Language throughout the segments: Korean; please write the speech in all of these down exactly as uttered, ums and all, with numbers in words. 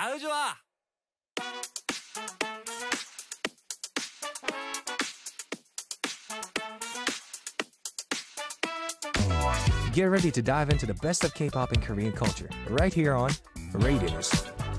아유 좋아. Get ready to dive into the best of K-pop and Korean culture, right here on Radios.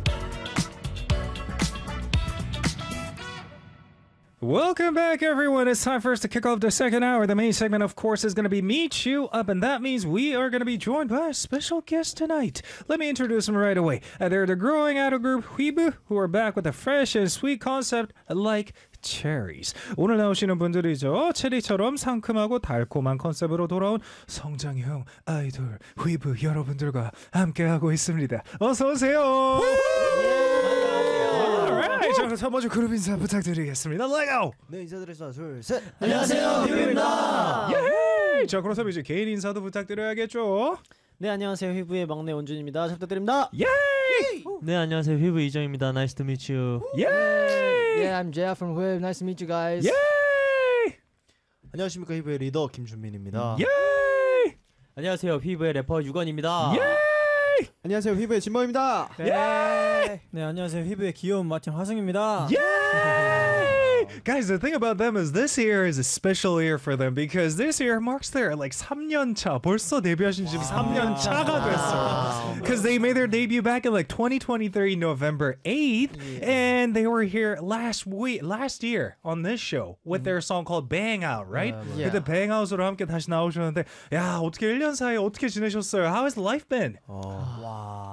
Welcome back, everyone. It's time for us to kick off the second hour. The main segment, of course, is going to be Meet You Up, and that means we are going to be joined by a special guest tonight. Let me introduce them right away. Uh, they're the growing idol group Huibu, who are back with a fresh and sweet concept like Cherries. 오늘 나오시는 분들이죠. 체리처럼 상큼하고 달콤한 컨셉으로 돌아온 성장형 아이돌 Huibu 여러분들과 함께하고 있습니다. 어서 오세요. 자, 그럼 첫 번째 그룹 인사 부탁드리겠습니다. 레고! 네, 인사드리겠습니다. 둘, 셋! 안녕하세요, 휘부입니다. 예! 자, 그럼 이제 개인 인사도 부탁드려야겠죠? 네, 안녕하세요, 휘부의 막내 원준입니다. 잘 부탁드립니다. 예! 네, 안녕하세요, 휘부 이정입니다. Nice to meet you. 예! Yeah, I'm Jaya from Huib. Nice to meet you guys. 예! 안녕하십니까, 히브의 리더 김준민입니다. 예! 안녕하세요, 휘부의 래퍼 유건입니다. 예! 안녕하세요, 히브의 진범입니다. 예! 네, 안녕하세요, 휘부의 귀여운 마틴 화승입니다. Yay! Guys, the thing about them is this year is a special year for them because this year marks their like 삼 년 차. 벌써 데뷔하신 지 삼 년 차가 됐어요. Because they made their debut back in like twenty twenty-three November eighth, and they were here last week, last year on this show with their song called Bang Out, right? Yeah. 그때 Bang Out으로 함께 다시 나오셨는데, 야 어떻게 일 년 사이에 어떻게 지내셨어요? How has life been? 와.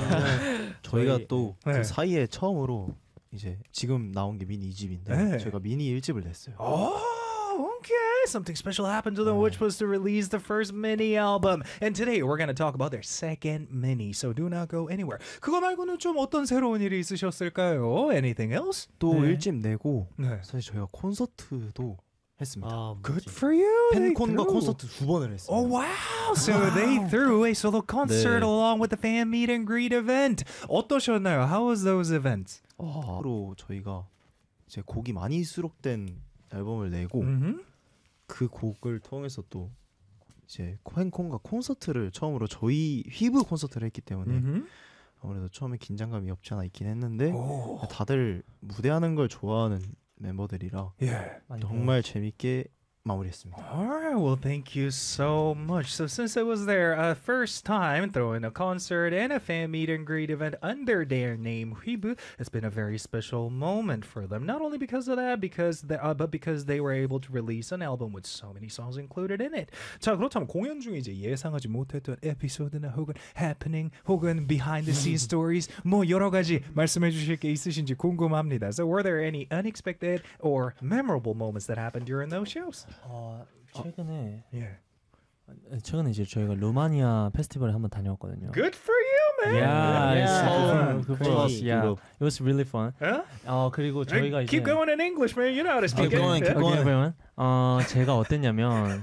저희가 또 그 네. 사이에 처음으로 이제 지금 나온 게 미니 이 집인데 네. 저희가 미니 일 집을 냈어요. Oh, okay. Something special happened to them, which was to release the first mini album. And today we're going to talk about their second mini. So do not go anywhere. 그거 말고는 좀 어떤 새로운 일이 있으셨을까요? Anything else? 또 네. 일 집 내고 네. 사실 저희가 콘서트도 했습니다. 아, Good for you. They 팬콘과 threw. 콘서트 두 번을 했어요. Oh wow! So they threw a solo concert 네. along with the fan meet and greet event. 어떠셨나요? How was those events? 앞으로 저희가 이제 곡이 많이 수록된 앨범을 내고 Mm-hmm. 그 곡을 통해서 또 이제 팬콘과 콘서트를 처음으로 저희 휘브 콘서트를 했기 때문에 Mm-hmm. 아무래도 처음에 긴장감이 없지 않아 있긴 했는데 Oh. 다들 무대하는 걸 좋아하는 멤버들이라 Yeah. 정말 재밌게 마무리했습니다. All right, well, thank you so much. So, since it was their uh, first time throwing a concert and a fan meet and greet event under their name, Huibu, it's been a very special moment for them. Not only because of that, because they, uh, but because they were able to release an album with so many songs included in it. 자, 그렇다면 공연 중에 이제 예상하지 못했던 에피소드나 혹은 happening 혹은 behind the scenes stories 뭐 여러 가지 말씀해 주실 게 있으신지 궁금합니다. So, were there any unexpected or memorable moments that happened during those shows? 어, 최근에 Yeah. 최근에 이제 저희가 루마니아 페스티벌에 한번 다녀왔거든요. Good for you, man. Yeah, Yeah. it's Yeah. good for us. Great. Yeah, it was really fun. Huh? 어 그리고 저희가 이제 Keep going in English, man. You know how to speak Keep going, it. keep Okay, going. everyone. 어 제가 어땠냐면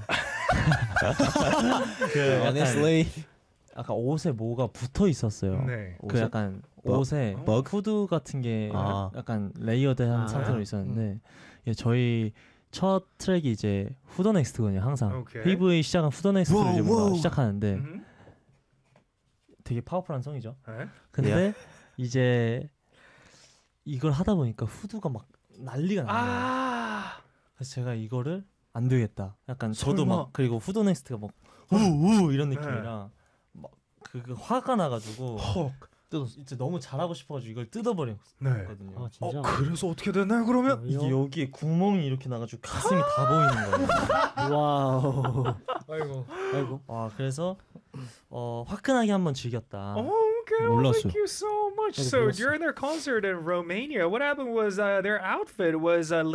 그 Honestly, 약간 옷에 뭐가 붙어 있었어요. 네. 그 옷에? 약간 버- 옷에 버그? 후드 같은 게 아. 약간 레이어드한 아. 상태로 있었는데 예, 저희 첫 트랙이 이제 후더 넥스트거든요. 항상 오케이. 피브이 시작은 후더 넥스트로 와우, 이제 뭔가 와우. 시작하는데 Mhm. 되게 파워풀한 성이죠. 네. 근데 이제 이걸 하다 보니까 후드가 막 난리가 나요. 아. 그래서 제가 이거를 안 되겠다. 약간 저도 설마. 막 그리고 후더 넥스트가 막 우우 이런 느낌이라 막 그 화가 나가지고 헉. 뜯어 이제 너무 잘하고 싶어가지고 이걸 뜯어버렸거든요. 네. 아, 진짜. 어, 그래서 어떻게 됐나요, 그러면? 이게 여기에 구멍이 이렇게 나가지고 가슴이 다 보이는 거예요. 와우. 아이고. 아이고. 아 그래서 어 화끈하게 한번 즐겼다. Oh, okay. Well, 몰랐어. thank you so much. 나도 So 몰랐어. during their concert in Romania, what happened was uh, their outfit was uh,